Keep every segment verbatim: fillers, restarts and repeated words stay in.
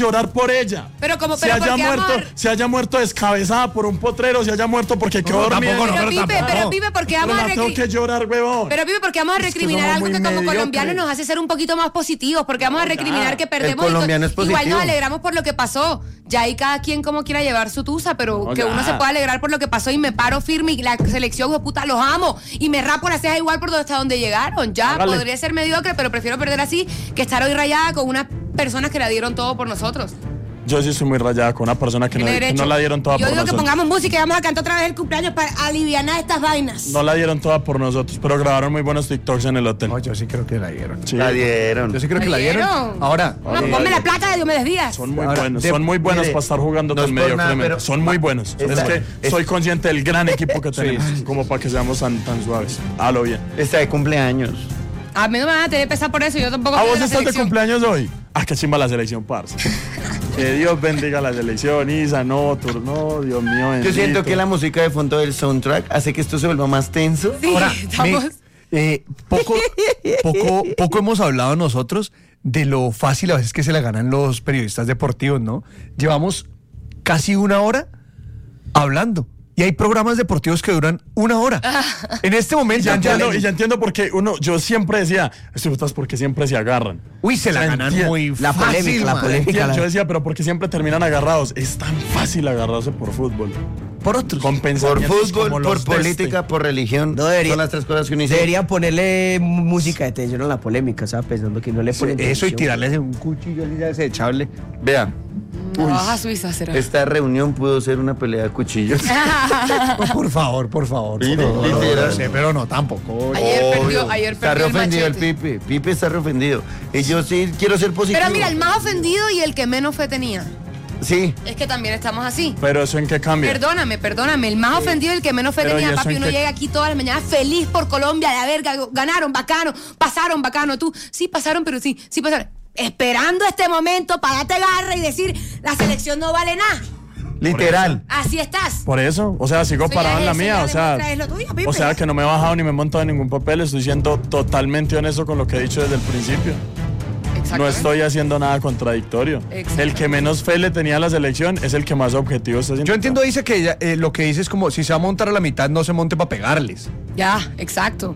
llorar por ella. Pero como se pero haya muerto, amor... se haya muerto descabezada por un potrero, se haya muerto porque quedó No, dormida. tampoco, no, Pero pero Pipe, tampoco. pero Pipe, porque vamos Pero a la tengo recriminar. que llorar, huevón. Pero Pipe, porque vamos a Es que recriminar somos algo muy que como mediocres. colombianos nos hace ser un poquito más positivos, porque vamos a recriminar que perdemos. el colombiano es Igual positivo. nos alegramos por lo que pasó. Ya ahí cada quien como quiera llevar su tusa, pero No, que ya. uno se pueda alegrar por lo que pasó y me paro firme y la selección, hijo puta, los amo. Y me rapo la ceja igual por donde hasta donde llegaron. Ya Hágale. podría ser mediocre, pero prefiero perder así que estar hoy rayada con unas personas que la dieron todo por nosotros. Yo sí estoy muy rayada con una persona que, no, Tiene que derecho. no la dieron toda Yo por digo que nosotros. pongamos música y vamos a cantar otra vez el cumpleaños para alivianar estas vainas. No la dieron toda por nosotros, pero grabaron muy buenos TikToks en el hotel. No, yo sí creo que la dieron. Sí. La dieron. Yo sí creo que ¿La la dieron. dieron? Ahora, No, Oye, ponme la plata de Diomedes Díaz. Son muy Ahora, buenos, de- son muy buenos mire, para estar jugando no tan es por nada, mediocremente. pero- Son muy buenos. Está- es que es- soy consciente del gran equipo que tenemos, como para que seamos tan, tan suaves. Halo bien. Está de cumpleaños. A mí no me van a tener que pesar por eso, yo tampoco. ¿A soy vos la estás de selección. cumpleaños hoy? Ah, qué chimba la selección, parce. Que Dios bendiga la selección, Isa, no, Tur- no, Dios mío bendito. Yo siento que la música de fondo del soundtrack hace que esto se vuelva más tenso. Sí, ahora estamos... me- eh, poco, poco, poco hemos hablado nosotros de lo fácil a veces que se la ganan los periodistas deportivos, ¿no? Llevamos casi una hora hablando. Y hay programas deportivos que duran una hora. En este momento Ya ya, entiendo, y ya entiendo por qué uno, yo siempre decía, estos putas porque siempre se agarran. uy, se la Ya ganan entiendo. muy La fácil, polémica, la man. polémica. Entiendo, yo decía, pero porque siempre terminan agarrados. Es tan fácil agarrarse por fútbol. Por otros. Con Por pensamientos fútbol, como por los de este. política, por religión. No debería- Son las tres cosas que uno dice. Deberían ponerle mu- música de tensión a la polémica, ¿sabes? Pensando que no le ponen Eso y tensión. tirarles un cuchillo así ya desechable. Vea, Navaja suiza será. esta reunión pudo ser una pelea de cuchillos. No, por favor, por favor. Sí, por favor. no, No, literal. no sé, pero no, tampoco. Ayer Obvio. perdió, ayer Está perdió el reofendido el machete. Pipe. Pipe está reofendido. Y yo sí quiero ser positivo. Pero mira, el más ofendido y el que menos fe tenía. Sí. Es que también estamos así. Pero eso en qué cambia. Perdóname, perdóname. El más ofendido y el que menos fe Pero, ¿y tenía, eso papi. en Uno qué? llega aquí todas las mañanas feliz por Colombia, la verga. Ganaron, bacano. Pasaron, bacano. Tú, sí pasaron, pero sí, sí pasaron. Esperando este momento para darte garra y decir, la selección no vale nada. Literal. Así estás. Por eso, o sea, sigo Eso parado ya en la es- mía, eso o ya sea, demuestra es lo tuyo, Pipe. o sea que no me he bajado ni me he montado en ningún papel, estoy siendo totalmente honesto con lo que he dicho desde el principio. No Exactamente. estoy haciendo nada contradictorio. Exactamente. El que menos fe le tenía a la selección es el que más objetivo está haciendo. Yo entiendo, dice que ella, eh, lo que dice es como si se va a montar a la mitad, no se monte para pegarles. Ya, exacto.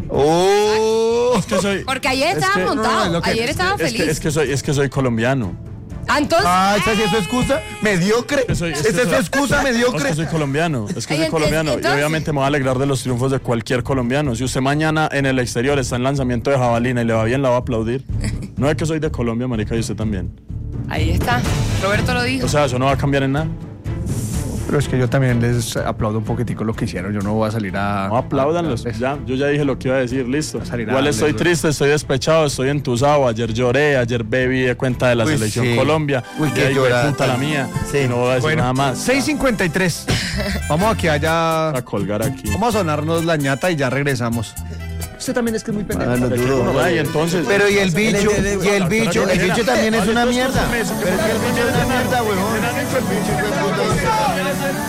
Oh. Es que soy, Porque ayer es estaba que- montado. no, es lo que- ayer es estaba es feliz. que, es que soy, es que soy colombiano. Ah, entonces. Ah, ¿esa sí es su excusa? Mediocre. que soy- es que Esa es su soy- excusa Es mediocre. que soy colombiano, es que Ay, soy ent- colombiano y entonces- obviamente me voy a alegrar de los triunfos de cualquier colombiano. Si usted mañana en el exterior está en lanzamiento de jabalina y le va bien, la va a aplaudir. No es que soy de Colombia, marica, y usted también. Ahí está. Roberto lo dijo. O sea, eso no va a cambiar en nada. Pero es que yo también les aplaudo un poquitico lo que hicieron. Yo no voy a salir a. No, apláudanlos. a- Ya, yo ya dije lo que iba a decir, listo. a salir a Igual darles estoy duro. triste, estoy despechado, estoy entusado. Ayer lloré, ayer bebí de cuenta de la Uy, selección sí. Colombia. Uy, Y qué ahí, güey, llorada puta la tan- mía. Sí. Y no voy a decir Bueno, nada más. seis cincuenta y tres. Vamos aquí allá. A colgar aquí. Vamos a sonarnos la ñata y ya regresamos. Usted también es que es muy pendejo. Ah, no, duro. Ay, entonces. Pero y el bicho, y el bicho, el bicho también es una Vale, dos mierda. cosas, Pero es que el bicho es una mierda, huevón.